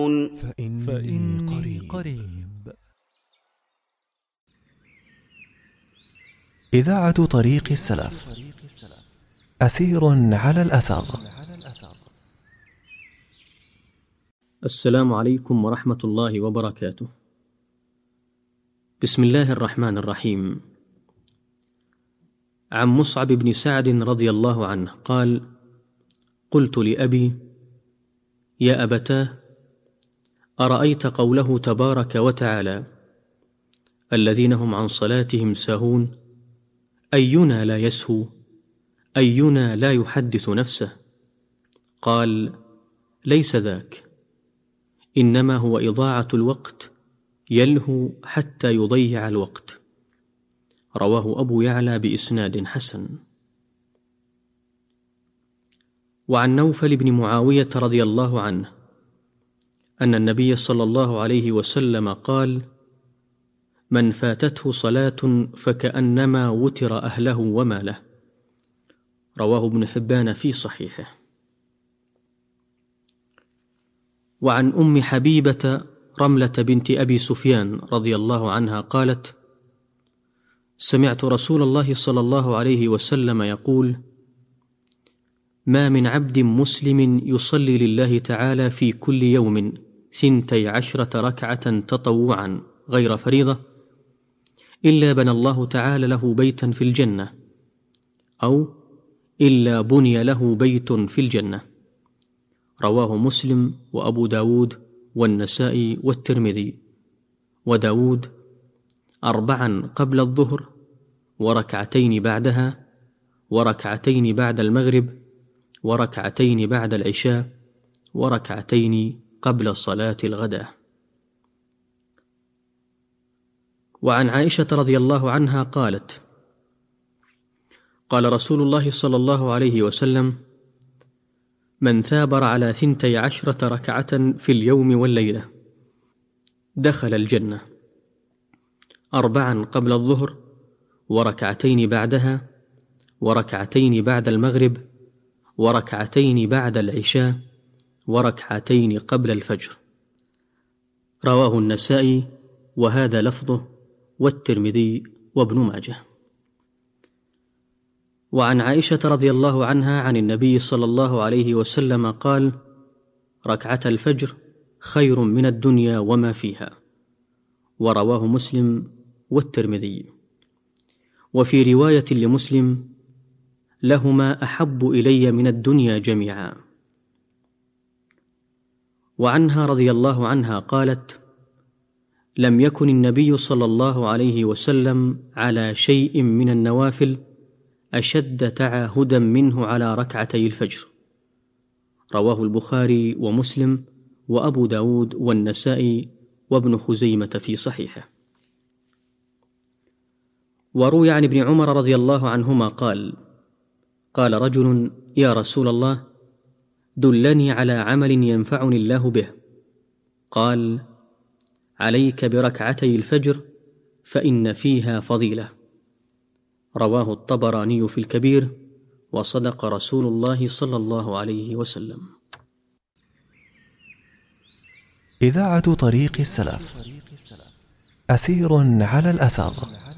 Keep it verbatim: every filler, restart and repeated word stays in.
فإني, فإني قريب. إذاعة طريق السلف، أثير على الأثر. السلام عليكم ورحمة الله وبركاته. بسم الله الرحمن الرحيم. عن مصعب بن سعد رضي الله عنه قال: قلت لأبي: يا أبتاه، أرأيت قوله تبارك وتعالى: الذين هم عن صلاتهم ساهون، أينا لا يسهو؟ أينا لا يحدث نفسه؟ قال: ليس ذاك، إنما هو إضاعة الوقت، يلهو حتى يضيع الوقت. رواه أبو يعلى بإسناد حسن. وعن نوفل بن معاوية رضي الله عنه أن النبي صلى الله عليه وسلم قال: من فاتته صلاة فكأنما وتر أهله وماله. رواه ابن حبان في صحيحه. وعن أم حبيبة رملة بنت أبي سفيان رضي الله عنها قالت: سمعت رسول الله صلى الله عليه وسلم يقول: ما من عبد مسلم يصلي لله تعالى في كل يوم ثنتي عشرة ركعة تطوعا غير فريضة إلا بنى الله تعالى له بيتا في الجنة، أو إلا بني له بيت في الجنة. رواه مسلم وأبو داود والنسائي والترمذي. وداود: أربعا قبل الظهر، وركعتين بعدها، وركعتين بعد المغرب، وركعتين بعد العشاء، وركعتين قبل صلاة الغداء. وعن عائشة رضي الله عنها قالت: قال رسول الله صلى الله عليه وسلم: من ثابر على ثنتي عشرة ركعة في اليوم والليلة دخل الجنة، أربعا قبل الظهر، وركعتين بعدها، وركعتين بعد المغرب، وركعتين بعد العشاء، وركعتين قبل الفجر. رواه النسائي، وهذا لفظه، والترمذي وابن ماجه. وعن عائشة رضي الله عنها عن النبي صلى الله عليه وسلم قال: ركعة الفجر خير من الدنيا وما فيها. ورواه مسلم والترمذي. وفي رواية لمسلم: لهما أحب إلي من الدنيا جميعا. وعنها رضي الله عنها قالت: لم يكن النبي صلى الله عليه وسلم على شيء من النوافل أشد تعاهدا منه على ركعتي الفجر. رواه البخاري ومسلم وأبو داود والنسائي وابن خزيمة في صحيحه. وروي عن ابن عمر رضي الله عنهما قال: قال رجل: يا رسول الله، دلني على عمل ينفعني الله به. قال: عليك بركعتي الفجر فإن فيها فضيلة. رواه الطبراني في الكبير، وصدق رسول الله صلى الله عليه وسلم. إذاعة طريق السلف، أثير على الأثر.